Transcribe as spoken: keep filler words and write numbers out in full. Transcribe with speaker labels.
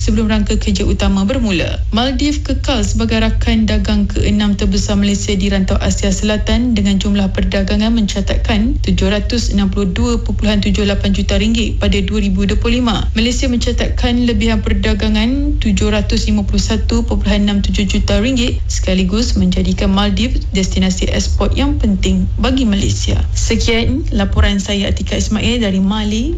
Speaker 1: sebelum rangka kerja utama bermula. Maldives kekal sebagai rakan dagang keenam terbesar Malaysia di rantau Asia Selatan dengan jumlah perdagangan mencatatkan tujuh ratus enam puluh dua perpuluhan tujuh lapan juta ringgit pada dua ribu dua puluh lima. Malaysia mencatatkan lebihan perdagangan tujuh ratus lima puluh satu perpuluhan enam tujuh juta ringgit sekaligus menjadikan Maldives destinasi ekspor yang penting bagi Malaysia. Sekian laporan saya Atika Ismail dari Mali.